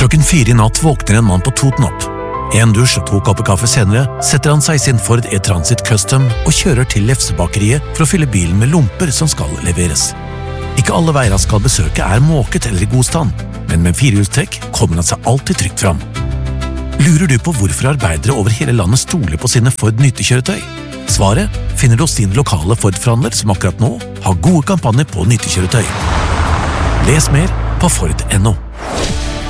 Klokken 4 i natt våkner en mann på Toten opp. I en dusj og 2 kopper kaffe senere setter han seg i sin Ford E-Transit Custom og kjører til Lefsebakeriet for å fylle bilen med lomper som skal leveres. Ikke alle veier han skal besøke er måket eller i god stand, men med firehjulstrekk kommer han seg alltid trygt fram. Lurer du på hvorfor arbeidere over hele landet stoler på sine Ford nyttekjøretøy? Svaret finner du hos din lokale Ford-forhandler som akkurat nå har gode kampanjer på nyttekjøretøy. Les mer på Ford.no.